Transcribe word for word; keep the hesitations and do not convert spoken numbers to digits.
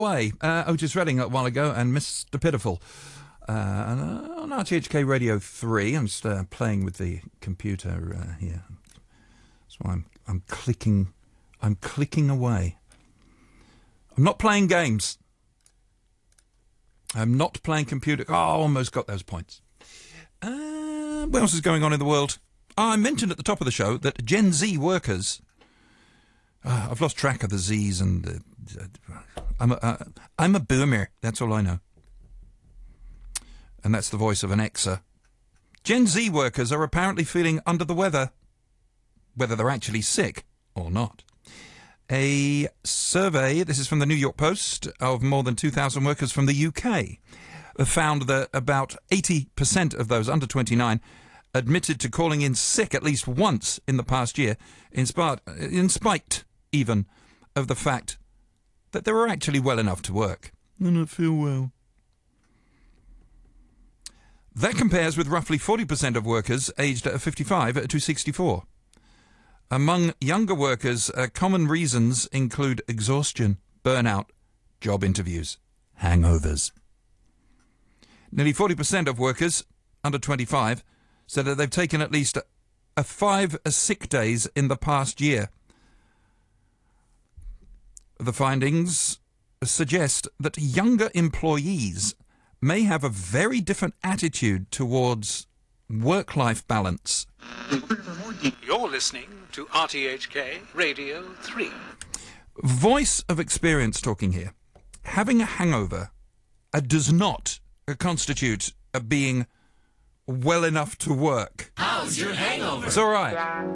Way, uh, Otis Redding a while ago, and Mister Pitiful uh, on R T H K Radio three. I'm just uh, playing with the computer uh, here. That's why I'm I'm clicking, I'm clicking away. I'm not playing games. I'm not playing computer. Oh, almost got those points. Uh, what else is going on in the world? Oh, I mentioned at the top of the show that Gen Z workers. Uh, I've lost track of the Z's and the. Uh, I'm a, uh, I'm a boomer, that's all I know. And that's the voice of an Xer. Gen Z workers are apparently feeling under the weather, whether they're actually sick or not. A survey, this is from the New York Post, of more than two thousand workers from the U K, found that about eighty percent of those under twenty-nine admitted to calling in sick at least once in the past year, in spite, in spite even of the fact that they were actually well enough to work. And I feel well. That compares with roughly forty percent of workers aged fifty-five to sixty-four. Among younger workers, uh, common reasons include exhaustion, burnout, job interviews, hangovers. Nearly forty percent of workers under twenty-five said that they've taken at least a, a five sick days in the past year. The findings suggest that younger employees may have a very different attitude towards work-life balance. You're listening to R T H K Radio three. Voice of experience talking here. Having a hangover uh, does not uh, constitute uh, being well enough to work. How's your hangover? It's all right.